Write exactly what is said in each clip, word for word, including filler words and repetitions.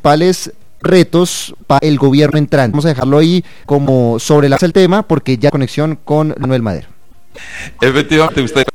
principales retos para el gobierno entrante. Vamos a dejarlo ahí como sobre la el tema, porque ya conexión con Manuel Madero. Efectivamente, usted,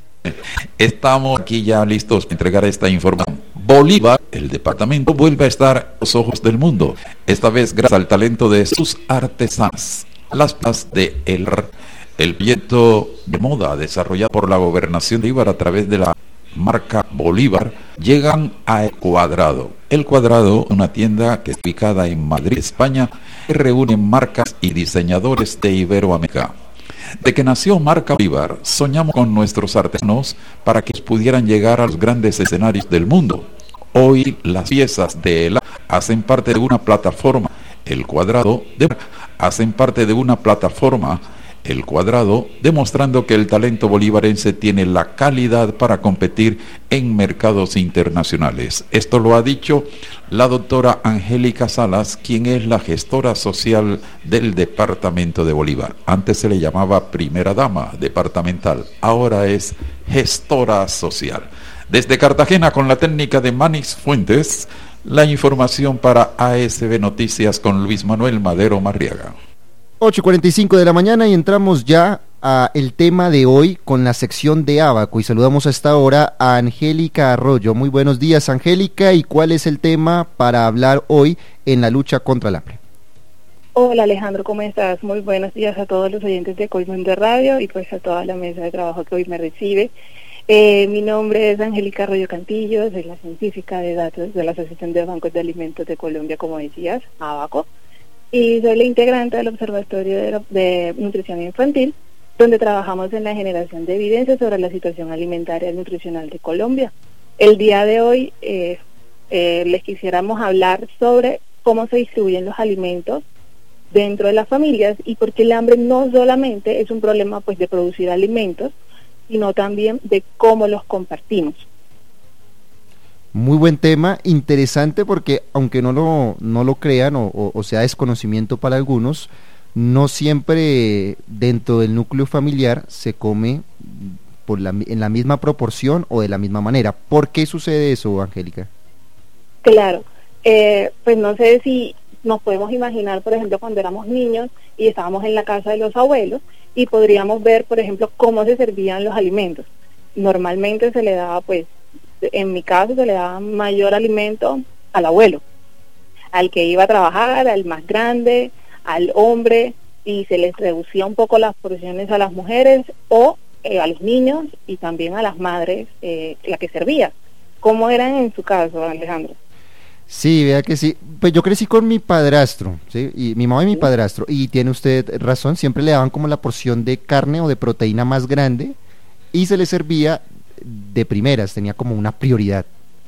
estamos aquí ya listos para entregar esta información. Bolívar, el departamento, vuelve a estar a los ojos del mundo, esta vez gracias al talento de sus artesanas. Las plazas de el, el proyecto de moda desarrollado por la gobernación de Bolívar a través de la marca Bolívar llegan a El Cuadrado. El Cuadrado, una tienda que está ubicada en Madrid, España, que reúne marcas y diseñadores de Iberoamérica. De que nació Marca Bolívar, soñamos con nuestros artesanos para que pudieran llegar a los grandes escenarios del mundo. Hoy las piezas de ELA hacen parte de una plataforma, El Cuadrado, de, hacen parte de una plataforma, El Cuadrado, demostrando que el talento bolivarense tiene la calidad para competir en mercados internacionales. Esto lo ha dicho la doctora Angélica Salas, quien es la gestora social del departamento de Bolívar. Antes se le llamaba primera dama departamental, ahora es gestora social. Desde Cartagena, con la técnica de Manix Fuentes, la información para A S B Noticias con Luis Manuel Madero Marriaga. ocho y cuarenta y cinco de la mañana y entramos ya a el tema de hoy con la sección de Abaco y saludamos a esta hora a Angélica Arroyo. Muy buenos días, Angélica, ¿y cuál es el tema para hablar hoy en la lucha contra el hambre? Hola Alejandro, ¿cómo estás? Muy buenos días a todos los oyentes de Colmundo Radio y pues a toda la mesa de trabajo que hoy me recibe. Eh, mi nombre es Angélica Arroyo Cantillo, soy la científica de datos de la Asociación de Bancos de Alimentos de Colombia, como decías, Abaco, y soy la integrante del Observatorio de, de Nutrición Infantil, donde trabajamos en la generación de evidencia sobre la situación alimentaria y nutricional de Colombia. El día de hoy eh, eh, les quisiéramos hablar sobre cómo se distribuyen los alimentos dentro de las familias y por qué el hambre no solamente es un problema pues de producir alimentos, sino también de cómo los compartimos. Muy buen tema, interesante porque aunque no lo, no lo crean o, o, o sea desconocimiento para algunos, no siempre dentro del núcleo familiar se come por la, en la misma proporción o de la misma manera. ¿Por qué sucede eso, Angélica? Claro, eh, pues no sé si nos podemos imaginar, por ejemplo, cuando éramos niños y estábamos en la casa de los abuelos y podríamos ver, por ejemplo, cómo se servían los alimentos. Normalmente se le daba, pues, en mi caso se le daba mayor alimento al abuelo, al que iba a trabajar, al más grande, al hombre, y se les reducía un poco las porciones a las mujeres o eh, a los niños y también a las madres, eh, la que servía. ¿Cómo eran en su caso, Alejandro? Sí, vea que sí. Pues yo crecí con mi padrastro, ¿sí? Y mi mamá y mi padrastro, y tiene usted razón, siempre le daban como la porción de carne o de proteína más grande y se le servía de primeras, tenía como una prioridad.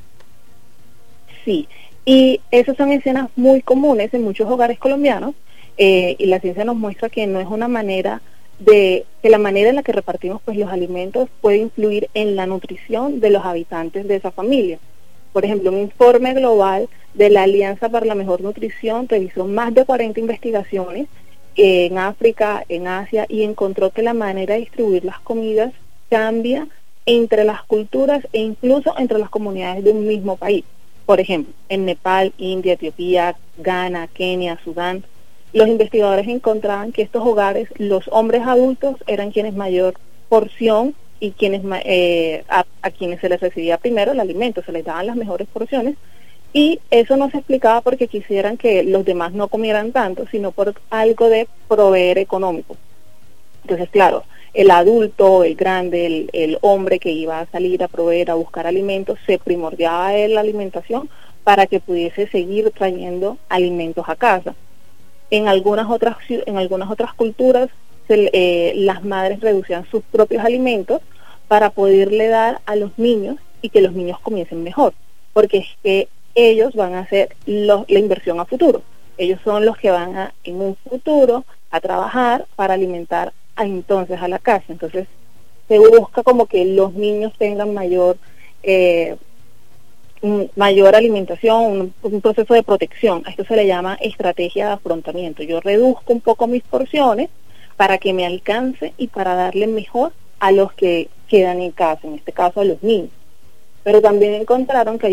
Sí, y esas son escenas muy comunes en muchos hogares colombianos, eh, y la ciencia nos muestra que no es una manera de, que la manera en la que repartimos pues los alimentos puede influir en la nutrición de los habitantes de esa familia. Por ejemplo, un informe global de la Alianza para la Mejor Nutrición revisó más de cuarenta investigaciones en África, en Asia, y encontró que la manera de distribuir las comidas cambia entre las culturas e incluso entre las comunidades de un mismo país. Por ejemplo, en Nepal, India, Etiopía, Ghana, Kenia, Sudán, los investigadores encontraban que estos hogares, los hombres adultos eran quienes mayor porción y quienes eh, a, a quienes se les recibía primero el alimento, se les daban las mejores porciones, y eso no se explicaba porque quisieran que los demás no comieran tanto, sino por algo de proveer económico. Entonces, claro, el adulto, el grande, el, el hombre que iba a salir a proveer, a buscar alimentos, se primordiaba en la alimentación para que pudiese seguir trayendo alimentos a casa. En algunas otras, en algunas otras culturas, se, eh, las madres reducían sus propios alimentos para poderle dar a los niños y que los niños comiesen mejor, porque es que ellos van a hacer los, la inversión a futuro. Ellos son los que van a, en un futuro, a trabajar para alimentar a, entonces a la casa. Entonces se busca como que los niños tengan mayor eh, mayor alimentación, un, un proceso de protección. A esto se le llama estrategia de afrontamiento. Yo reduzco un poco mis porciones para que me alcance y para darle mejor a los que quedan en casa, en este caso a los niños. Pero también encontraron que hay